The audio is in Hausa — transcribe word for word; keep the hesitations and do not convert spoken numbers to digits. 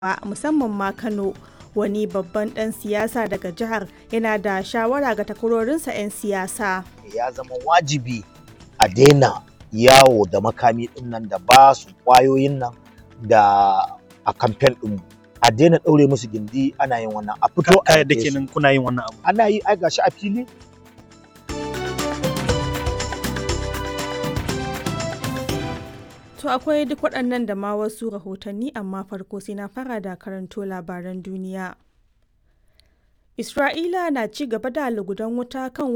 musamman ma Kano. Wani babban ɗan siyasa daga jihar yana da shawara ga takwarorinsa 'yan siyasa. Ya zama wajibi a daina yawo da makami ɗin nan da ba su ƙwayoyin nan da a kamfen ɗin. A daina ɗaure musu gindi ana yin wannan. A fito a yadda kenan kuna yin wannan abu. Ana yi ai gashi a fili. To akwai duk waɗannan da ma wasu rahotanni, amma farko sai na fara da karanto labaran duniya. Isra'ila na ci gaba da lugudan wuta kan